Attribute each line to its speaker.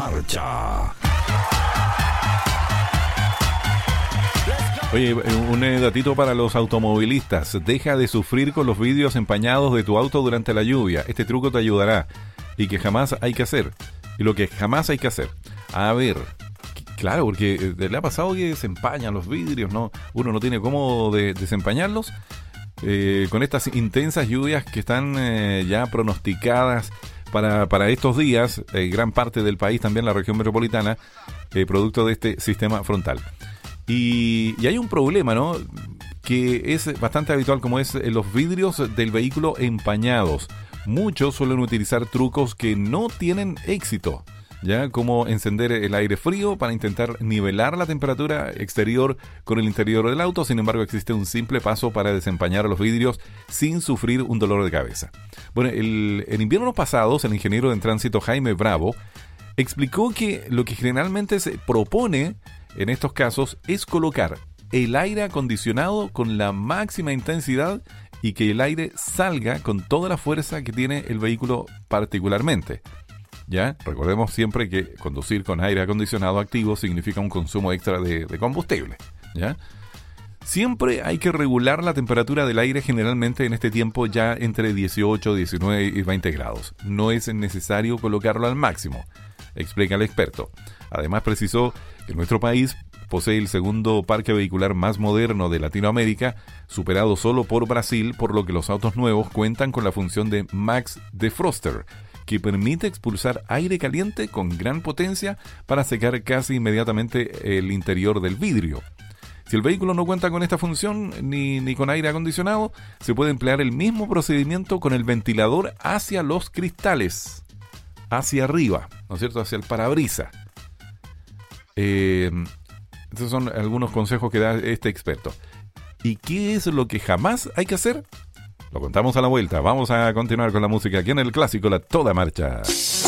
Speaker 1: marcha. Oye, un datito para los automovilistas. Deja de sufrir con los vidrios empañados de tu auto durante la lluvia. Este truco te ayudará. Y que jamás hay que hacer. Y lo que jamás hay que hacer. A ver, claro, porque le ha pasado que se empañan los vidrios, ¿no? Uno no tiene cómo desempañarlos. Con estas intensas lluvias que están ya pronosticadas para estos días, gran parte del país, también la región metropolitana, producto de este sistema frontal. Y hay un problema, ¿no?, que es bastante habitual, como es los vidrios del vehículo empañados. Muchos suelen utilizar trucos que no tienen éxito, ya como encender el aire frío para intentar nivelar la temperatura exterior con el interior del auto. Sin embargo, existe un simple paso para desempañar los vidrios sin sufrir un dolor de cabeza. Bueno, en inviernos pasados, el ingeniero en tránsito Jaime Bravo explicó que lo que generalmente se propone en estos casos es colocar el aire acondicionado con la máxima intensidad y que el aire salga con toda la fuerza que tiene el vehículo particularmente. ¿Ya? Recordemos siempre que conducir con aire acondicionado activo significa un consumo extra de combustible. ¿Ya? Siempre hay que regular la temperatura del aire, generalmente en este tiempo ya entre 18, 19 y 20 grados. No es necesario colocarlo al máximo, explica el experto. Además precisó que nuestro país posee el segundo parque vehicular más moderno de Latinoamérica, superado solo por Brasil, por lo que los autos nuevos cuentan con la función de Max Defroster, que permite expulsar aire caliente con gran potencia para secar casi inmediatamente el interior del vidrio. Si el vehículo no cuenta con esta función ni con aire acondicionado, se puede emplear el mismo procedimiento con el ventilador hacia los cristales, hacia arriba, ¿no es cierto?, hacia el parabrisas. Estos son algunos consejos que da este experto. ¿Y qué es lo que jamás hay que hacer? Lo contamos a la vuelta. Vamos a continuar con la música aquí en el clásico La Toda Marcha.